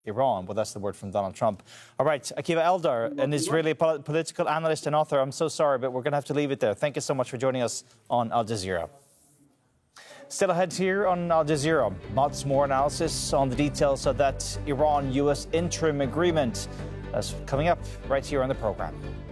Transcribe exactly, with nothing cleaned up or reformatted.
Iran. Well, that's the word from Donald Trump. All right, Akiva Eldar, an Israeli pol- political analyst and author. I'm so sorry, but we're going to have to leave it there. Thank you so much for joining us on Al Jazeera. Still ahead here on Al Jazeera, lots more analysis on the details of that Iran-U S interim agreement. That's coming up right here on the program.